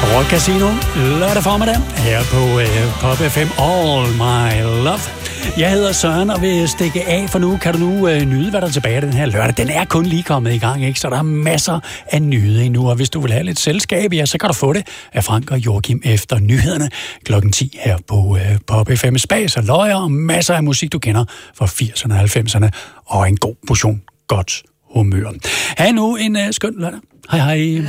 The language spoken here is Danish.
Rock Casino lørdag formiddag her på Pop FM All My Love. Jeg hedder Søren og vil stikke af, for nu kan du nyde, hvad der er tilbage den her lørdag. Den er kun lige kommet i gang, ikke? Så der er masser af nyde endnu, og hvis du vil have lidt selskab, ja, så kan du få det af Frank og Joachim efter nyhederne klokken 10 her på Pop FM. Spas og løjer og masser af musik, du kender fra 80'erne og 90'erne, og en god portion godt humør. Ha' nu en skøn lørdag. Hej hej.